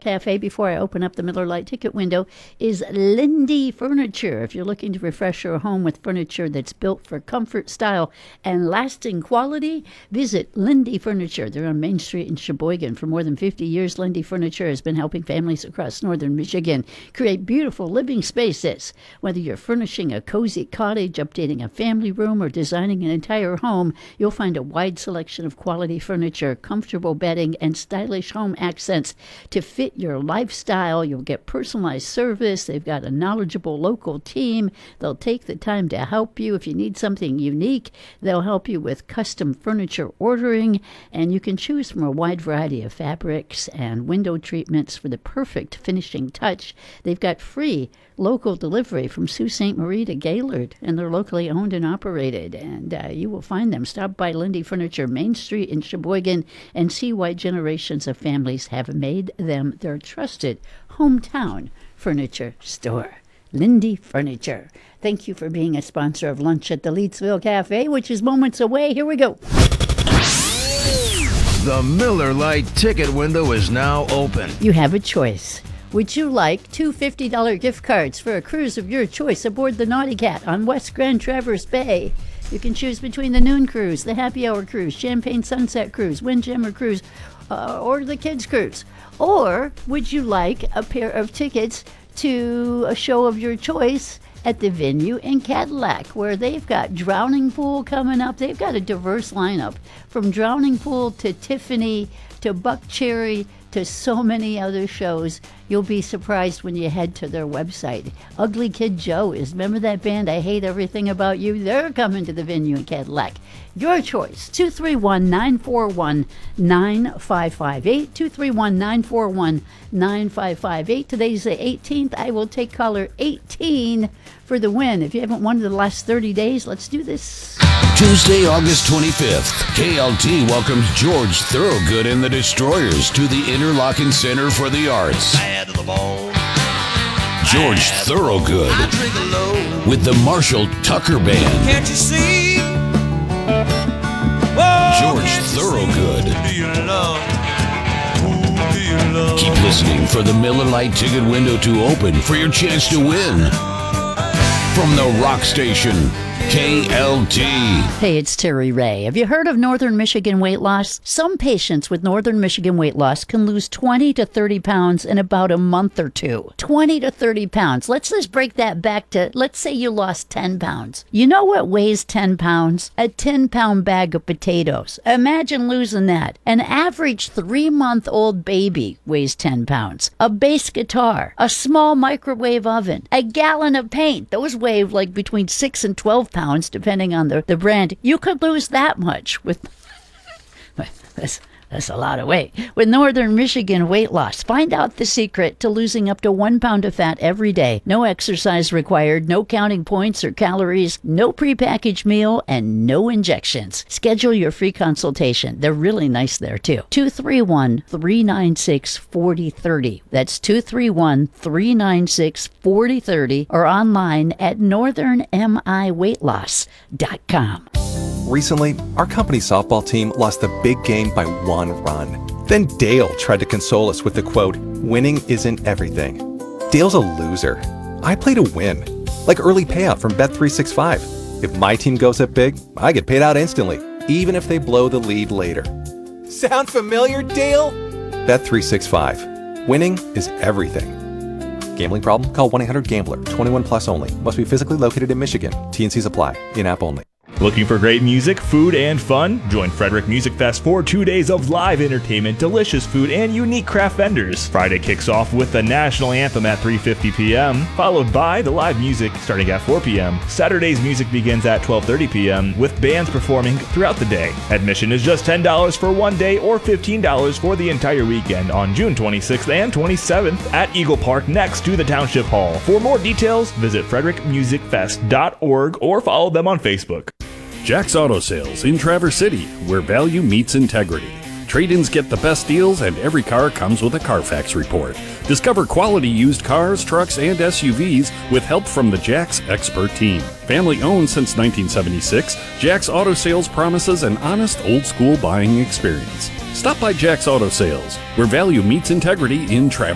Cafe before I open up the Miller Lite ticket window is Lindy Furniture. If you're looking to refresh your home with furniture that's built for comfort, style, and lasting quality, visit Lindy Furniture. They're on Main Street in Sheboygan. For more than 50 years, Lindy Furniture has been helping families across northern Michigan create beautiful living spaces. Whether you're furnishing a cozy cottage, updating a family room, or designing an entire home, you'll find a wide selection of quality furniture, comfortable bedding, and stylish home accents to fit your lifestyle. You'll get personalized service. They've got a knowledgeable local team. They'll take the time to help you. If you need something unique, they'll help you with custom furniture ordering, and you can choose from a wide variety of fabrics and window treatments for the perfect finishing touch. They've got free local delivery from Sault Ste. Marie to Gaylord, and they're locally owned and operated. And you will find them. Stop by Lindy Furniture, Main Street in Sheboygan, and see why generations of families have made them their trusted hometown furniture store. Lindy Furniture. Thank you for being a sponsor of Lunch at the Leedsville Cafe, which is moments away. Here we go. The Miller Lite ticket window is now open. You have a choice. Would you like two $50 gift cards for a cruise of your choice aboard the Naughty Cat on West Grand Traverse Bay? You can choose between the Noon Cruise, the Happy Hour Cruise, Champagne Sunset Cruise, Windjammer Cruise, or the Kids Cruise. Or would you like a pair of tickets to a show of your choice at the venue in Cadillac, where they've got Drowning Pool coming up? They've got a diverse lineup, from Drowning Pool to Tiffany to Buck Cherry to so many other shows. You'll be surprised when you head to their website. Ugly Kid Joe remember that band, I Hate Everything About You? They're coming to the venue in Cadillac. Your choice, 231-941-9558, 231-941-9558. Today's the 18th. I will take caller 18 for the win. If you haven't won in the last 30 days, let's do this. Tuesday, August 25th, KLT welcomes George Thorogood and the Destroyers to the Interlochen Center for the Arts. George Thorogood with the Marshall Tucker Band. Can't you see? George Thorogood. Keep listening for the Miller Lite ticket window to open for your chance to win. From the rock station, KLT. Hey, it's Terry Ray. Have you heard of Northern Michigan weight loss? Some patients with Northern Michigan weight loss can lose 20 to 30 pounds in about a month or two. 20 to 30 pounds. Let's just break that back to, let's say you lost 10 pounds. You know what weighs 10 pounds? A 10-pound bag of potatoes. Imagine losing that. An average 3-month-old baby weighs 10 pounds. A bass guitar. A small microwave oven. A gallon of paint. Those weigh like between 6 and 12 pounds, depending on the brand. You could lose that much with that's a lot of weight. With Northern Michigan weight loss, find out the secret to losing up to 1 pound of fat every day. No exercise required, no counting points or calories, no prepackaged meal, and no injections. Schedule your free consultation. They're really nice there too. 231-396-4030. That's 231-396-4030, or online at northernmiweightloss.com. Recently, our company softball team lost the big game by 1 run. Then Dale tried to console us with the quote, "Winning isn't everything." Dale's a loser. I play to win. Like early payout from Bet365. If my team goes up big, I get paid out instantly, even if they blow the lead later. Sound familiar, Dale? Bet365. Winning is everything. Gambling problem? Call 1-800-GAMBLER. 21 plus only. Must be physically located in Michigan. T&Cs apply. In-app only. Looking for great music, food, and fun? Join Frederick Music Fest for 2 days of live entertainment, delicious food, and unique craft vendors. Friday kicks off with the national anthem at 3:50 p.m., followed by the live music starting at 4 p.m. Saturday's music begins at 12:30 p.m., with bands performing throughout the day. Admission is just $10 for 1 day or $15 for the entire weekend on June 26th and 27th at Eagle Park next to the Township Hall. For more details, visit frederickmusicfest.org or follow them on Facebook. Jack's Auto Sales in Traverse City, where value meets integrity. Trade-ins get the best deals, and every car comes with a Carfax report. Discover quality used cars, trucks, and SUVs with help from the Jack's expert team. Family owned since 1976, Jack's Auto Sales promises an honest, old-school buying experience. Stop by Jack's Auto Sales, where value meets integrity in Traverse